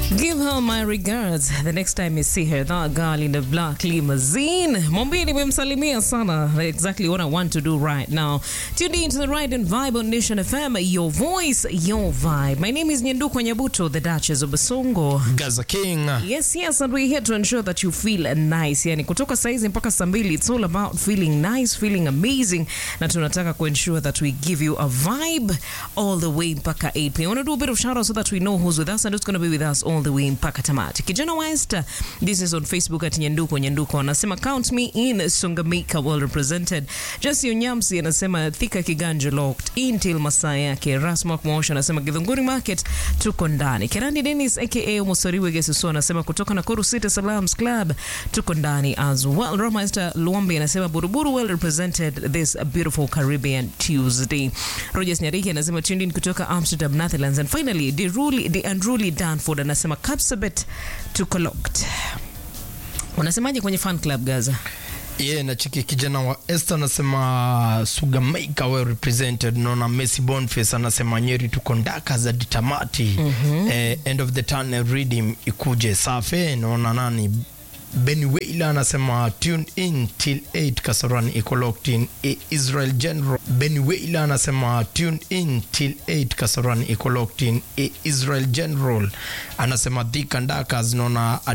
Give her my regards the next time you see her, that girl in the black limousine. Mwambie nimemsalimia sana. Exactly what I want to do right now. Tuned into the Ride and Vibe on Nation FM. Your voice, your vibe. My name is Nyenduko Nyabuto, the Duchess of Basongo. Gaza King. Yes, and we're here to ensure that you feel nice. Yani kutoka saizi mpaka saa mbili, it's all about feeling nice, feeling amazing. Na tunataka ensure that we give you a vibe all the way mpaka 8 p.m. I want to do a bit of shout out so that we know who's with us and who's going to be with us all the way mpaka tamati. Kijana West, this is on Facebook at Nyenduko. Anasema count me in, Sungamika well represented. Jesse Onyamsi anasema Thika Kiganja locked in till masaa yake. Rasmak Mwosha anasema Githunguri Market tuko ndani. Kerandi Dennis aka Mosoriwe Gesusu anasema kutoka Nakuru City Salams Club tuko ndani as well. Romaister Luombi anasema Buruburu well represented this beautiful Caribbean Tuesday. Rogers Nyariki anasema tuned in kutoka Amsterdam, Netherlands. And finally, the unruly Danford anasema Kapsabet tuko locked. Unasemaje kwenye fan club Gaza? Na chiki kijana wa Esther anasema Sugamaika well represented. Nona Messi Boniface anasema Nyeri tuko ndaka za ditamati. End of the tunnel reading ikuje safe. Nona nani Benny Wailer anasema tuned in till 8 Kasarani iko locked in. Israel General Benny Wailer anasema tuned in till 8 Kasarani iko locked in. Israel General anasema Thika Ndakas nona